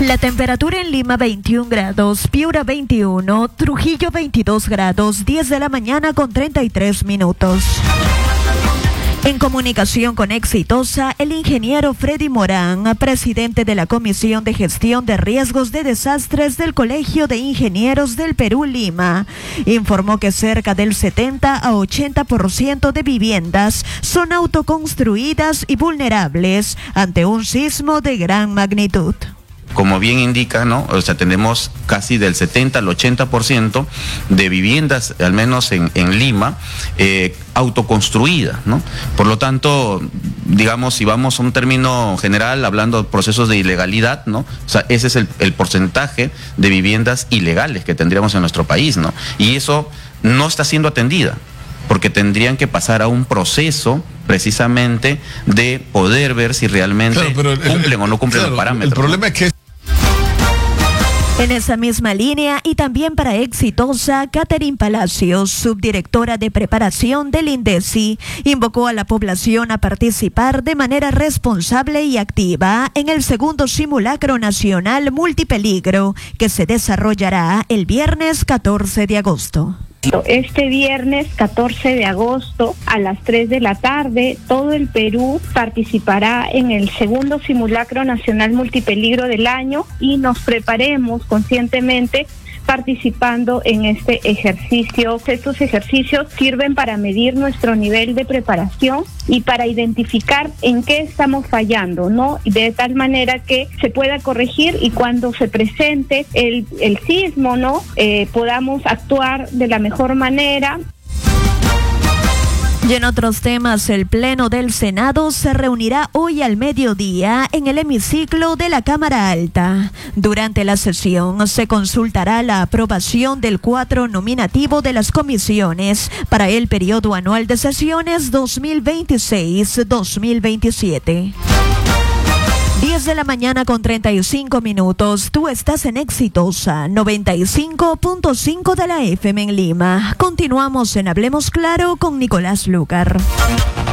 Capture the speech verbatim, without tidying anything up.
La temperatura en Lima veintiún grados, Piura veintiuno, Trujillo veintidós grados, diez de la mañana con treinta y tres minutos. En comunicación con Exitosa, el ingeniero Freddy Morán, presidente de la Comisión de Gestión de Riesgos de Desastres del Colegio de Ingenieros del Perú, Lima, informó que cerca del setenta a ochenta por ciento de viviendas son autoconstruidas y vulnerables ante un sismo de gran magnitud. Como bien indica, ¿no? O sea, tenemos casi del setenta al ochenta por ciento de viviendas, al menos en, en Lima, eh, autoconstruidas, ¿no? Por lo tanto, digamos, si vamos a un término general, hablando de procesos de ilegalidad, ¿no? O sea, ese es el, el porcentaje de viviendas ilegales que tendríamos en nuestro país, ¿no? Y eso no está siendo atendida, porque tendrían que pasar a un proceso precisamente de poder ver si realmente claro, pero el, cumplen el, o no cumplen claro, los parámetros. El problema ¿no? es que En esa misma línea y también para Exitosa, Catherine Palacios, subdirectora de preparación del INDECI, invocó a la población a participar de manera responsable y activa en el segundo simulacro nacional multipeligro que se desarrollará el viernes catorce de agosto. Este viernes catorce de agosto a las tres de la tarde, todo el Perú participará en el segundo simulacro nacional multipeligro del año y nos preparemos conscientemente participando en este ejercicio. Estos ejercicios sirven para medir nuestro nivel de preparación y para identificar en qué estamos fallando, ¿no? De tal manera que se pueda corregir y cuando se presente el, el sismo, ¿no? Eh, podamos actuar de la mejor manera. Y en otros temas, el Pleno del Senado se reunirá hoy al mediodía en el hemiciclo de la Cámara Alta. Durante la sesión se consultará la aprobación del cuadro nominativo de las comisiones para el periodo anual de sesiones dos mil veintiséis a dos mil veintisiete. diez de la mañana con treinta y cinco minutos. Tú estás en Exitosa, noventa y cinco punto cinco de la F M en Lima. Continuamos en Hablemos Claro con Nicolás Lucar.